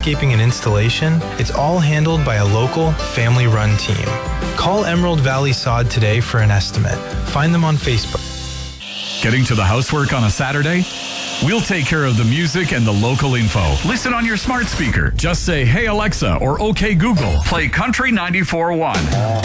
landscaping and installation, it's all handled by a local, family-run team. Call Emerald Valley Sod today for an estimate. Find them on Facebook. Getting to the housework on a Saturday? We'll take care of the music and the local info. Listen on your smart speaker. Just say, "Hey Alexa," or "Okay Google." Play Country 94.1.